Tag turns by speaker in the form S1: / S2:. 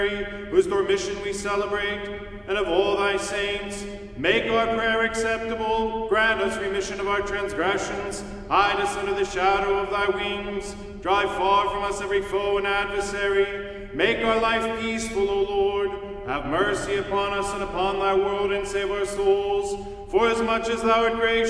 S1: whose dormition we celebrate, and of all thy saints. Make our prayer acceptable, grant us remission of our transgressions, hide us under the shadow of thy wings, drive far from us every foe and adversary. Make our life peaceful, O Lord. Have mercy upon us and upon thy world, and save our souls. For as much as thou art gracious,